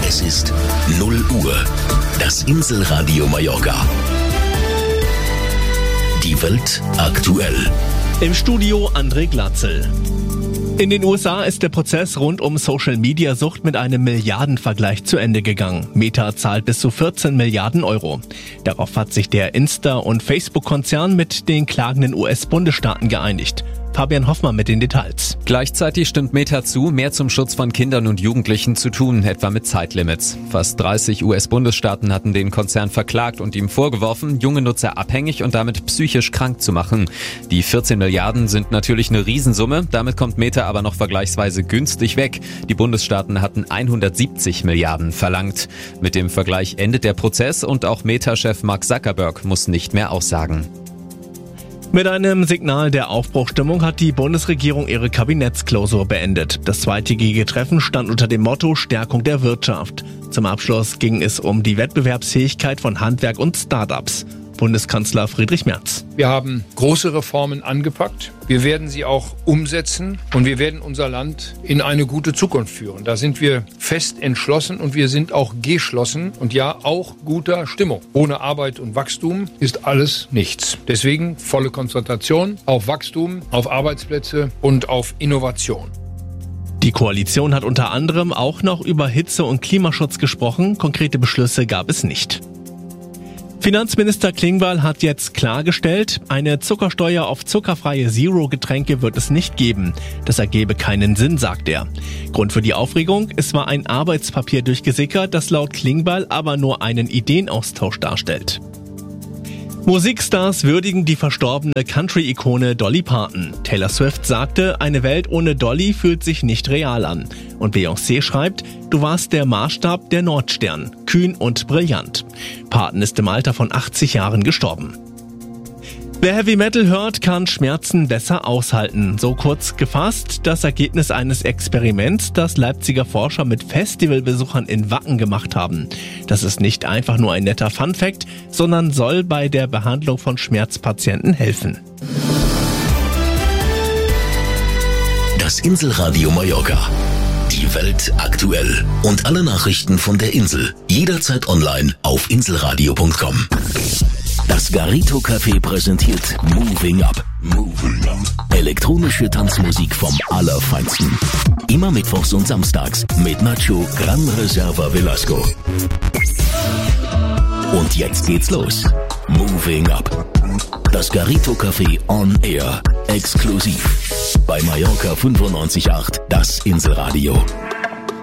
Es ist 0 Uhr. Das Inselradio Mallorca. Die Welt aktuell. Im Studio André Glatzel. In den USA ist der Prozess rund um Social-Media-Sucht mit einem Milliardenvergleich zu Ende gegangen. Meta zahlt bis zu 14 Milliarden Euro. Darauf hat sich der Insta- und Facebook-Konzern mit den klagenden US-Bundesstaaten geeinigt. Fabian Hoffmann mit den Details. Gleichzeitig stimmt Meta zu, mehr zum Schutz von Kindern und Jugendlichen zu tun, etwa mit Zeitlimits. Fast 30 US-Bundesstaaten hatten den Konzern verklagt und ihm vorgeworfen, junge Nutzer abhängig und damit psychisch krank zu machen. Die 14 Milliarden sind natürlich eine Riesensumme, damit kommt Meta aber noch vergleichsweise günstig weg. Die Bundesstaaten hatten 170 Milliarden verlangt. Mit dem Vergleich endet der Prozess und auch Meta-Chef Mark Zuckerberg muss nicht mehr aussagen. Mit einem Signal der Aufbruchstimmung hat die Bundesregierung ihre Kabinettsklausur beendet. Das zweitägige Treffen stand unter dem Motto Stärkung der Wirtschaft. Zum Abschluss ging es um die Wettbewerbsfähigkeit von Handwerk und Start-ups. Bundeskanzler Friedrich Merz. Wir haben große Reformen angepackt. Wir werden sie auch umsetzen und wir werden unser Land in eine gute Zukunft führen. Da sind wir fest entschlossen und wir sind auch geschlossen und ja auch guter Stimmung. Ohne Arbeit und Wachstum ist alles nichts. Deswegen volle Konzentration auf Wachstum, auf Arbeitsplätze und auf Innovation. Die Koalition hat unter anderem auch noch über Hitze- und Klimaschutz gesprochen. Konkrete Beschlüsse gab es nicht. Finanzminister Klingbeil hat jetzt klargestellt, eine Zuckersteuer auf zuckerfreie Zero-Getränke wird es nicht geben. Das ergebe keinen Sinn, sagt er. Grund für die Aufregung, es war ein Arbeitspapier durchgesickert, das laut Klingbeil aber nur einen Ideenaustausch darstellt. Musikstars würdigen die verstorbene Country-Ikone Dolly Parton. Taylor Swift sagte, eine Welt ohne Dolly fühlt sich nicht real an. Und Beyoncé schreibt, du warst der Maßstab der Nordstern, kühn und brillant. Parton ist im Alter von 80 Jahren gestorben. Wer Heavy Metal hört, kann Schmerzen besser aushalten. So kurz gefasst das Ergebnis eines Experiments, das Leipziger Forscher mit Festivalbesuchern in Wacken gemacht haben. Das ist nicht einfach nur ein netter Funfact, sondern soll bei der Behandlung von Schmerzpatienten helfen. Das Inselradio Mallorca. Die Welt aktuell. Und alle Nachrichten von der Insel. Jederzeit online auf inselradio.com. Das Garito Café präsentiert Moving Up. Moving Up. Elektronische Tanzmusik vom Allerfeinsten. Immer mittwochs und samstags mit Nacho Gran Reserva Velasco. Und jetzt geht's los. Moving Up. Das Garito Café on Air. Exklusiv. Bei Mallorca 95.8, das Inselradio.